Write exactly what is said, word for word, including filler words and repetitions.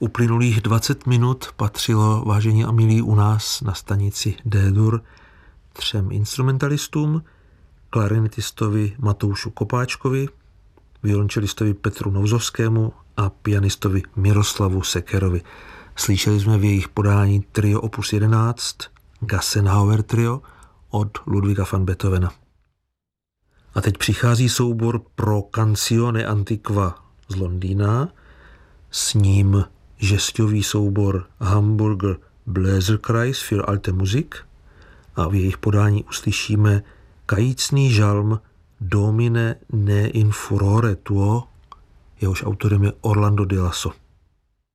Uplynulých dvacet minut patřilo, vážení a milí, u nás na stanici D-dur třem instrumentalistům, klarinetistovi Matoušu Kopáčkovi, violončelistovi Petru Nouzovskému a pianistovi Miroslavu Sekerovi. Slyšeli jsme v jejich podání trio opus jedenáct, Gassenhauer trio od Ludwiga van Beethovena. A teď přichází soubor pro Canzone Antiqua z Londýna, s ním žestový soubor Hamburger Bläserkreis für alte Musik a v jejich podání uslyšíme kajícný žalm Domine ne in furore tuo, jehož autorem je Orlando di Lasso.